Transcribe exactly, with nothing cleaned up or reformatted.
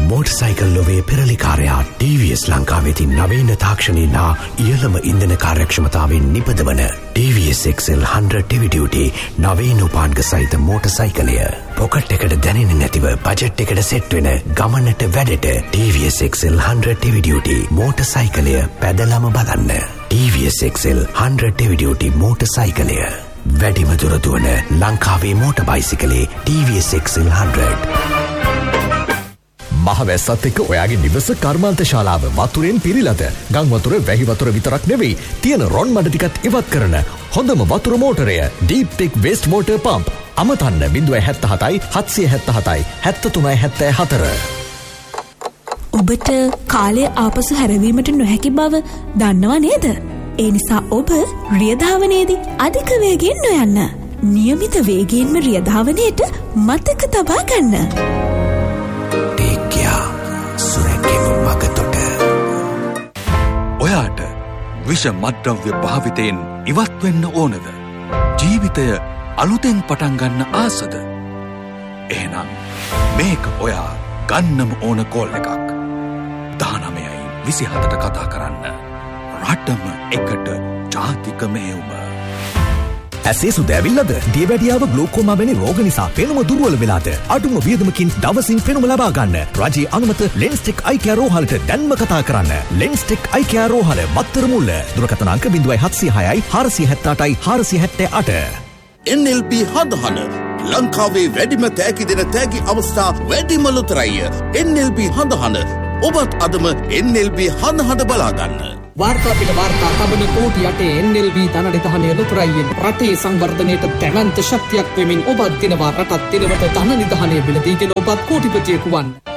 Motor cycle ලොවේ පෙරලිකාරයා T V S ලංකාවේ නවීන තාක්ෂණයෙන් හා ඉහළම ඉන්ධන කාර්යක්ෂමතාවෙන් නිපදවන T V S X L one hundred heavy duty නවීන උපාංග සහිත මෝටර් සයිකලය. පොකට් එකට දැනෙන්නේ නැතිව බජට් එකට සෙට් වෙන ගමනට වැඩට T V S X L one hundred heavy duty motor සයිකලය පැදලම බලන්න. T V S X L one hundred heavy duty motor සයිකලය. වැඩිම දුර දුවන ලංකාවේ motor බයිසිකලේ T V S X L one hundred. මහවැස්සත් එක්ක ඔයාගේ නිවස කර්මාන්ත ශාලාව වතුරෙන් පිරීලාද? ගම් වතුර වැහි වතුර විතරක් නෙවෙයි තියෙන රොන් මඩ ටිකත් ඉවත් කරන හොඳම වතුර මෝටරය Deep Tech Waste Water Pump. අමතන්න zero seven seven seven seven seven seven seven seven. ඔබට කාලය ආපසු හැරවීමට නොහැකි බව දන්නව නේද? ඒ නිසා ඔබ රියධාවනයේදී අධික වේගයෙන් නොයන්න. නියමිත වේගයෙන්ම රියධාවනයේට මතක තබා ගන්න. ඔයාට විෂ මත්ද්‍රව්‍ය භාවිතයෙන් ඉවත් වෙන්න ඕනද? ජීවිතය අලුතෙන් පටන් ගන්න ආසද? එහෙනම් මේක ඔයා ගන්නම ඕන කෝල් එකක්. දානමයයි විසිහතට කතා කරන්න. රටම එකට ජාතික මෙහෙයුම. ඇසේ සුද ඇවිල්ලාද? දියවැඩියාව ග්ලූකෝමා වැනි රෝග නිසා පෙනුම දුර්වල වෙලාද? අඩුම වියදමකින් දවසින් පෙනුම ලබා ගන්න. රජයේ අනුමත ලෙන්ස්ටෙක් අයි කෙයාර් රෝහලට දැන්ම කතා කරන්න. ලෙන්ස්ටෙක් අයි කෙයාර් රෝහල මත්තර මුල්ල. දුරකථන අංක zero seven zero six four seven eight four seven eight. N L B හඳහන ලංකාවේ වැඩිම තෑගි දෙන තෑගි අවස්ථා වැඩිම ලොතරැය. N L B හඳහන ඔබත් අදම N L B හඳහන බලා ගන්න. වාර්තා පිට වාර්තා තබන කෝටි අටේ N L B ධනනිධානය ලොතරැයියෙන් රටේ සංවර්ධනයට දැවැන්ත ශක්තියක් වෙමින් ඔබත් දිනවා රටත් දිනවට ධනනිධානය මිලදීගෙන ඔබත් කෝටිපතියෙකු වන්න.